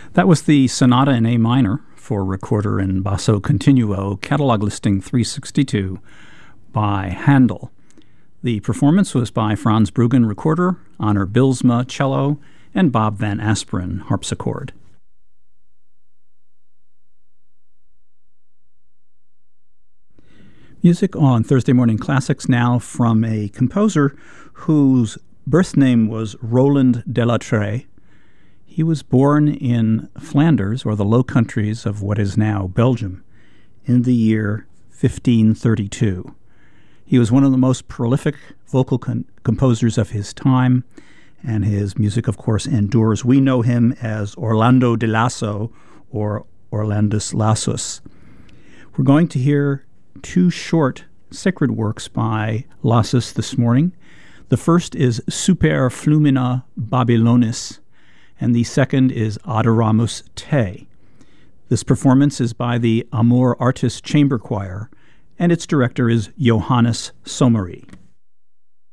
That was the Sonata in A minor for recorder in basso continuo, catalog listing 362 by Handel. The performance was by Franz Bruggen, recorder, Honor Bilsma, cello, and Bob Van Asperen, harpsichord. Music on Thursday Morning Classics now from a composer whose birth name was Roland Delattre. He was born in Flanders, or the Low Countries of what is now Belgium, in the year 1532. He was one of the most prolific vocal composers of his time, and his music, of course, endures. We know him as Orlando de Lasso, or Orlandus Lassus. We're going to hear two short sacred works by Lassus this morning. The first is Super Flumina Babylonis, and the second is Adoramus Te. This performance is by the Amor Artis Chamber Choir, and its director is Johannes Sommery.